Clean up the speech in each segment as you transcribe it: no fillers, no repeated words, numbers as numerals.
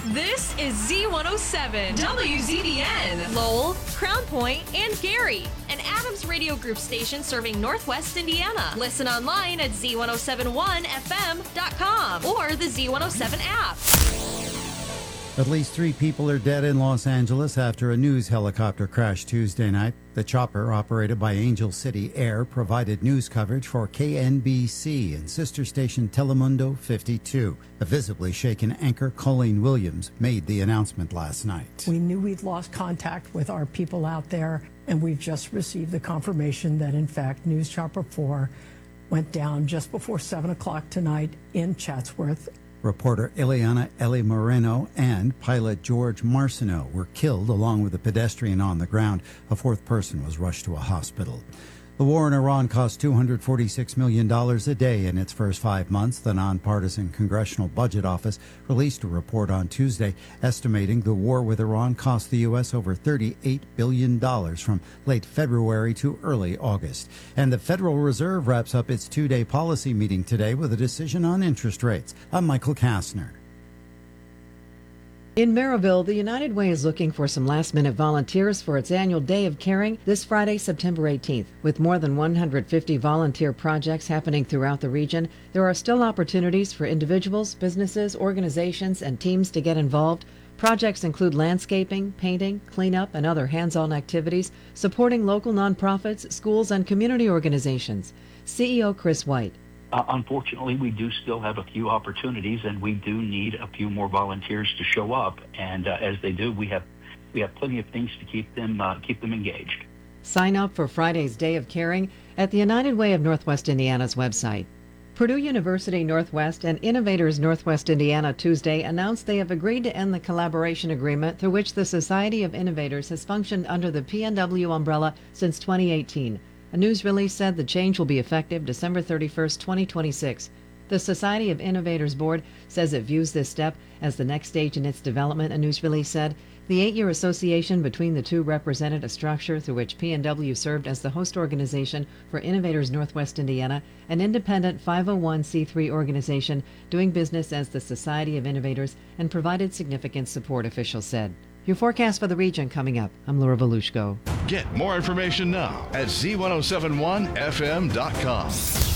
This is Z107, WZDN, Lowell, Crown Point, and Gary, an Adams Radio Group station serving Northwest Indiana. Listen online at Z1071FM.com or the Z107 app. At least 3 people are dead in Los Angeles after a news helicopter crashed Tuesday night. The chopper, operated by Angel City Air, provided news coverage for KNBC and sister station Telemundo 52. A visibly shaken anchor, Colleen Williams, made the announcement last night. We knew we'd lost contact with our people out there, and we've just received the confirmation that, in fact, News Chopper 4 went down just before 7 o'clock tonight in Chatsworth. Reporter Ileana Eli Moreno and pilot George Marcineau were killed along with a pedestrian on the ground. A 4th person was rushed to a hospital. The war in Iran cost $246 million a day in its first 5 months. The nonpartisan Congressional Budget Office released a report on Tuesday estimating the war with Iran cost the U.S. over $38 billion from late February to early August. And the Federal Reserve wraps up its 2-day policy meeting today with a decision on interest rates. I'm Michael Kastner. In Maryville, the United Way is looking for some last-minute volunteers for its annual Day of Caring this Friday, September 18th. With more than 150 volunteer projects happening throughout the region, there are still opportunities for individuals, businesses, organizations, and teams to get involved. Projects include landscaping, painting, cleanup, and other hands-on activities, supporting local nonprofits, schools, and community organizations. CEO Chris White. Unfortunately, we do still have a few opportunities, and we do need a few more volunteers to show up. And as they do, we have plenty of things to keep them engaged. Sign up for Friday's Day of Caring at the United Way of Northwest Indiana's website. Purdue University Northwest and Innovators Northwest Indiana Tuesday announced they have agreed to end the collaboration agreement through which the Society of Innovators has functioned under the PNW umbrella since 2018. A news release said the change will be effective December 31st, 2026. The Society of Innovators Board says it views this step as the next stage in its development, a news release said. The 8-year association between the two represented a structure through which PNW served as the host organization for Innovators Northwest Indiana, an independent 501c3 organization doing business as the Society of Innovators, and provided significant support, officials said. Your forecast for the region coming up. I'm Laura Volushko. Get more information now at Z1071FM.com.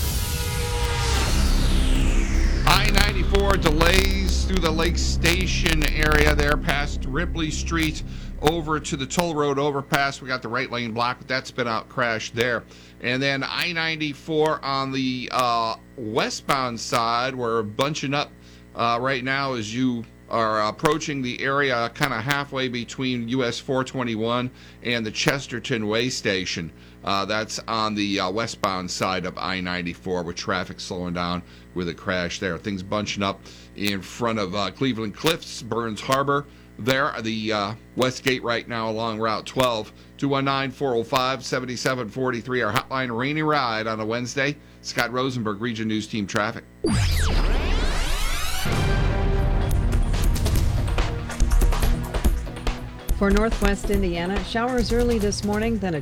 I-94 delays through the Lake Station area there past Ripley Street over to the Toll Road overpass. We got the right lane blocked, but that spin out crash there. And then I-94 on the westbound side, we're bunching up right now as you are approaching the area kind of halfway between US 421 and the Chesterton Way Station. That's on the westbound side of I-94 with traffic slowing down with a crash there. Things bunching up in front of Cleveland Cliffs, Burns Harbor. There, the West Gate right now along Route 12. 219-405-7743, our hotline. Rainy ride on a Wednesday. Scott Rosenberg, Region News Team Traffic. For Northwest Indiana, showers early this morning, then a